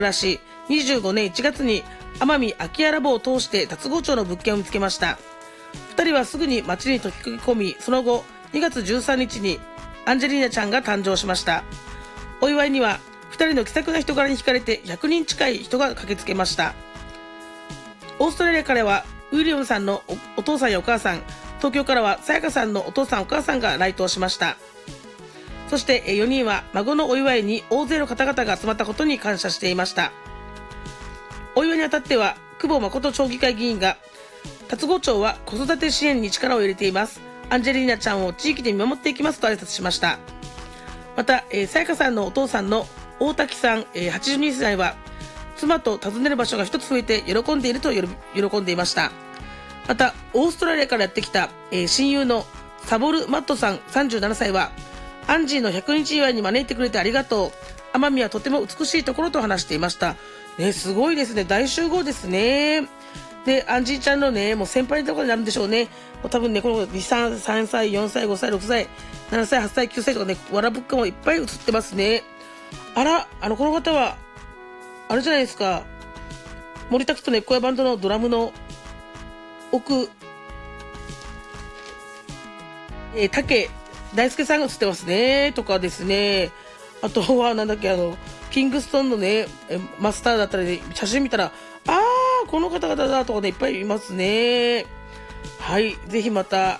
らし25年1月に奄美空き家ラボを通して龍郷町の物件を見つけました。2人はすぐに町に溶け込み、その後2月13日にアンジェリーナちゃんが誕生しました。お祝いには2人の気さくな人柄に惹かれて100人近い人が駆けつけました。オーストラリアからはウィリアムさんの お父さんやお母さん、東京からはさやかさんのお父さんお母さんが来島しました。そして4人は孫のお祝いに大勢の方々が集まったことに感謝していました。お祝いにあたっては久保誠町議会議員が、龍郷町は子育て支援に力を入れています。アンジェリーナちゃんを地域で見守っていきますと挨拶しました。また、さやかさんのお父さんの大滝さん、82歳は、妻と訪ねる場所が一つ増えて喜んでいると喜んでいました。また、オーストラリアからやってきた、親友のサボル・マットさん37歳は、アンジーの100日祝いに招いてくれてありがとう。奄美はとても美しいところと話していました。ね、すごいですね。大集合ですね。で、アンジーちゃんのね、もう先輩のところになるんでしょうね。もう多分ね、この2、3歳、4歳、5歳、6歳、7歳、8歳、9歳とかね、わらぶっかもいっぱい映ってますね。あら、この方は、あれじゃないですか。森滝と猫屋バンドのドラムの奥、竹大輔さんが映ってますね。とかですね。あとは、なんだっけ、キングストンのね、マスターだったりで、写真見たら、この方々だとかね、いっぱいいますね。はい。ぜひまた、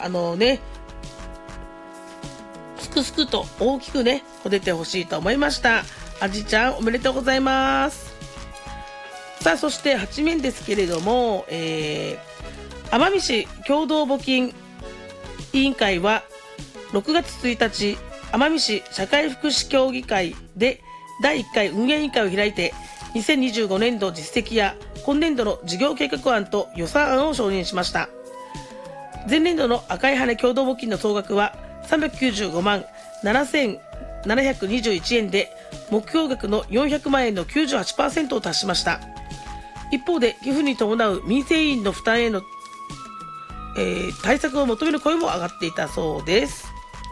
すくすくと大きくね、出てほしいと思いました。あじちゃん、おめでとうございます。さあ、そして8面ですけれども、奄美市共同募金委員会は、6月1日、奄美市社会福祉協議会で第1回運営委員会を開いて、2025年度実績や今年度の事業計画案と予算案を承認しました。前年度の赤い羽共同募金の総額は395万7721円で、目標額の400万円の 98% を達しました。一方で、寄付に伴う民生委員の負担への、対策を求める声も上がっていたそうです。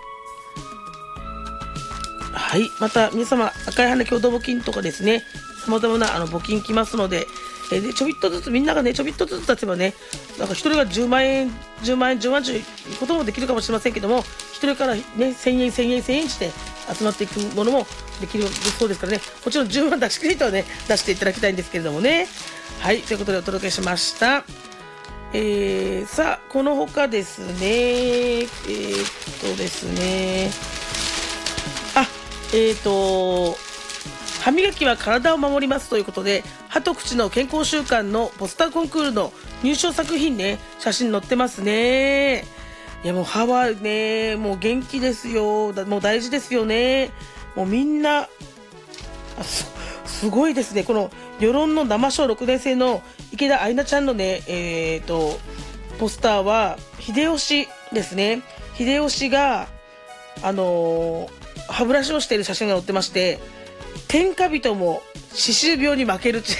はい。また、皆様、赤い羽共同募金とかですね、様々な募金来ますので、でちょびっとずつ、みんながね、ちょびっとずつ出せばね、なんか一人が10万円ということもできるかもしれませんけども、一人からね、1000円して集まっていくものもできるそうですからね、もちろん10万出し切りとはね、出していただきたいんですけれどもね。はい。ということでお届けしました。さあ、この他ですね、ですね、歯磨きは体を守りますということで、歯と口の健康習慣のポスターコンクールの入賞作品ね、写真載ってますね。いや、もう歯はね、もう元気ですよ。もう大事ですよね。もうみんな、すごいですね。この世論の生小6年生の池田愛菜ちゃんのね、ポスターは秀吉ですね。秀吉が、歯ブラシをしている写真が載ってまして、天下人も歯周病に負けるって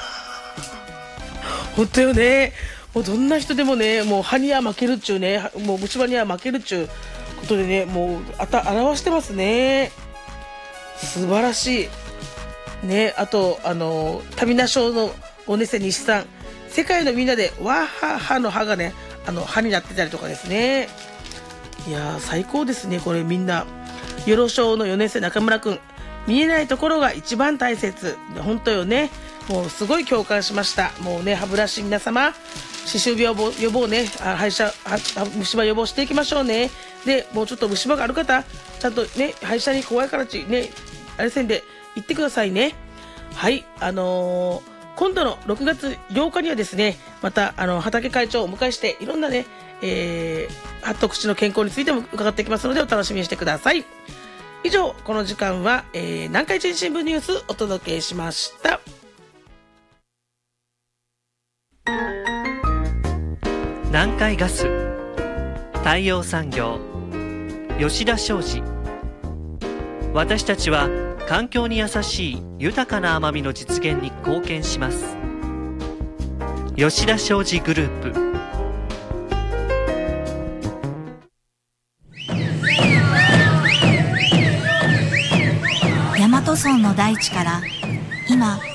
本当よね。もうどんな人でもね、もう歯には負けるっちゅうね、もう虫歯には負けるっちゅうことでね、もう表してますね。素晴らしいね。あと旅名賞の5年生西さん、世界のみんなでわははの歯がね、歯になってたりとかですね。いやー、最高ですね。これみんな。よろしょうの4年生中村くん、見えないところが一番大切。本当よね。もうすごい共感しました。もうね、歯ブラシ皆様、歯周病予防ね、虫歯予防していきましょうね。で、もうちょっと虫歯がある方、ちゃんとね、歯医者に怖いからね、あれせんで行ってくださいね。はい、今度の6月8日にはですね、また畑会長をお迎えして、いろんなね、歯と口の健康についても伺っていきますので、お楽しみにしてください。以上、この時間は、南海中新聞ニュースお届けしました。 南海ガス、太陽産業、吉田商事。私たちは環境に優しい豊かな奄美の実現に貢献します。吉田商事グループ。 大和村の大地から今